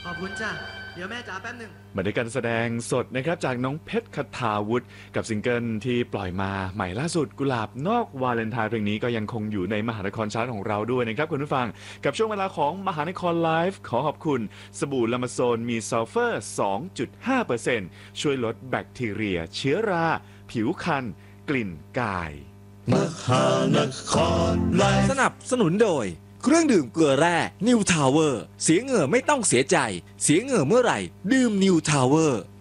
ขอบคุณจ้ะเดี๋ยวแม่จ๋าแป๊บหนึ่งมาด้วยการแสดงสดนะครับจากน้องเพชรคทาวุฒิกับซิงเกิลที่ปล่อยมาใหม่ล่าสุดกุหลาบนอกวาเลนไทน์เพลงนี้ก็ยังคงอยู่ในมหานครชาร์ตของเราด้วยนะครับคุณผู้ฟังกับช่วงเวลาของมหานครไลฟ์ขอขอบคุณสบู่ลามาโซนมีซัลเฟอร์ 2.5% ช่วยลดแบคทีเรียเชื้อราผิวคันกลิ่นกายมหานครไลฟ์สนับสนุนโดยเครื่องดื่มเกลือแร่นิวทาวเวอร์เสียเหงื่อไม่ต้องเสียใจเสียเหงื่อเมื่อไหร่ดื่มนิวทาวเวอร์